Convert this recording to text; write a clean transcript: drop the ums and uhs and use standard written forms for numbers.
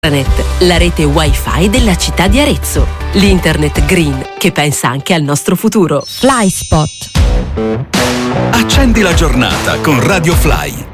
la rete wifi della città di Arezzo. L'internet green che pensa anche al nostro futuro. FlySpot. Accendi la giornata con Radio Fly.